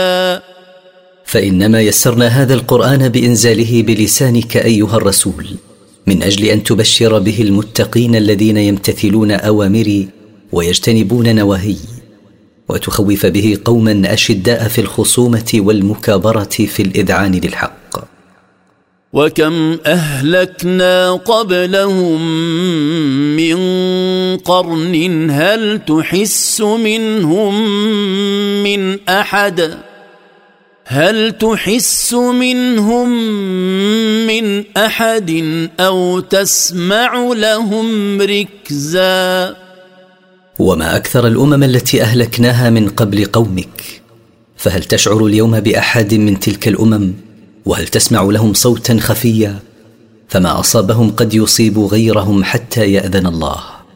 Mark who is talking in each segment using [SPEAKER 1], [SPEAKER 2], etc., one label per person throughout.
[SPEAKER 1] فإنما يسرنا هذا القرآن بإنزاله بلسانك أيها الرسول من أجل أن تبشر به المتقين الذين يمتثلون أوامري ويجتنبون نواهي، وتخوف به قوما أشداء في الخصومة والمكابرة في الإذعان للحق.
[SPEAKER 2] وكم أهلكنا قبلهم من قرن هل تحس منهم من أحد أو تسمع لهم ركزا.
[SPEAKER 1] وما أكثر الأمم التي أهلكناها من قبل قومك، فهل تشعر اليوم بأحد من تلك الأمم؟ وهل تسمع لهم صوتا خفيا؟ فما أصابهم قد يصيب غيرهم حتى يأذن الله.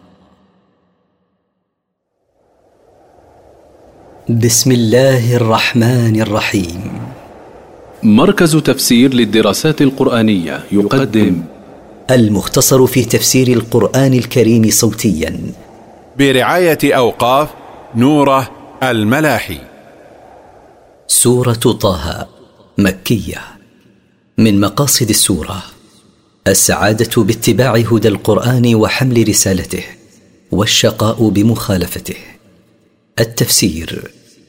[SPEAKER 1] بسم الله الرحمن الرحيم.
[SPEAKER 3] مركز تفسير للدراسات القرآنية يقدم
[SPEAKER 1] المختصر في تفسير القرآن الكريم صوتيا
[SPEAKER 4] برعاية أوقاف نوره الملاحي.
[SPEAKER 1] سورة طه مكية. من مقاصد السورة السعادة باتباع هدى القرآن وحمل رسالته، والشقاء بمخالفته. التفسير.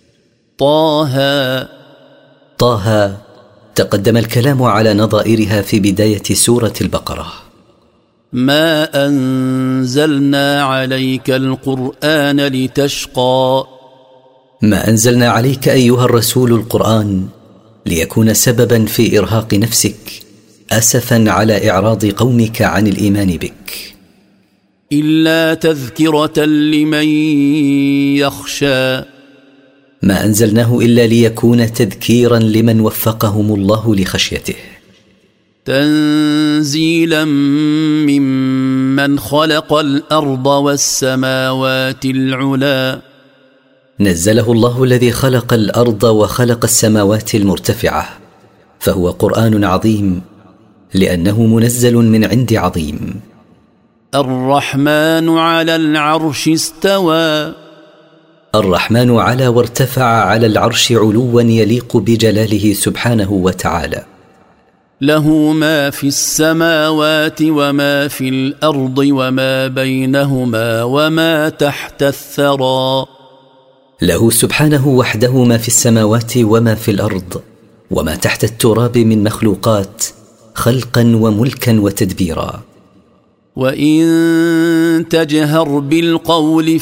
[SPEAKER 1] طه تقدم الكلام على نظائرها في بداية سورة البقرة.
[SPEAKER 2] ما أنزلنا عليك القرآن لتشقى.
[SPEAKER 1] ما أنزلنا عليك أيها الرسول القرآن ليكون سببا في إرهاق نفسك أسفا على إعراض قومك عن الإيمان بك،
[SPEAKER 2] إلا تذكرة لمن يخشى.
[SPEAKER 1] ما أنزلناه إلا ليكون تذكيرا لمن وفقهم الله لخشيته.
[SPEAKER 2] تنزيلا ممن خلق الأرض والسماوات العلا.
[SPEAKER 1] نزله الله الذي خلق الأرض وخلق السماوات المرتفعة، فهو قرآن عظيم لأنه منزل من عند عظيم.
[SPEAKER 2] الرحمن على العرش استوى.
[SPEAKER 1] الرحمن على وارتفع على العرش علوا يليق بجلاله سبحانه وتعالى.
[SPEAKER 2] له ما في السماوات وما في الأرض وما بينهما وما تحت الثرى.
[SPEAKER 1] له سبحانه وحده ما في السماوات وما في الأرض وما تحت التراب من مخلوقات خلقا وملكا وتدبيرا.
[SPEAKER 2] وإن تجهر بالقول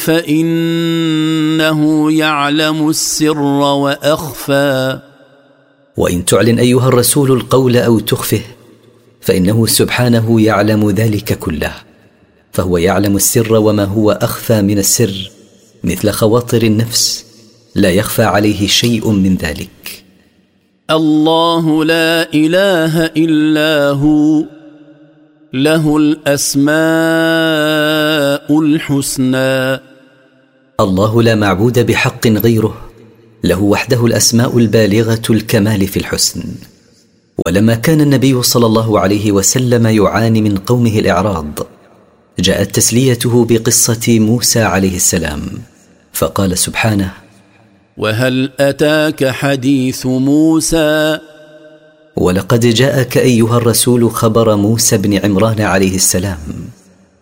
[SPEAKER 2] فإنه يعلم السر وأخفى.
[SPEAKER 1] وإن تعلن أيها الرسول القول أو تخفه فإنه سبحانه يعلم ذلك كله، فهو يعلم السر وما هو أخفى من السر، مثل خواطر النفس لا يخفى عليه شيء من ذلك.
[SPEAKER 2] الله لا إله إلا هو له الأسماء الحسنى.
[SPEAKER 1] الله لا معبود بحق غيره، له وحده الأسماء البالغة الكمال في الحسن. ولما كان النبي صلى الله عليه وسلم يعاني من قومه الإعراض، جاءت تسليته بقصة موسى عليه السلام، فقال سبحانه:
[SPEAKER 2] وهل أتاك حديث موسى؟
[SPEAKER 1] ولقد جاءك أيها الرسول خبر موسى بن عمران عليه السلام.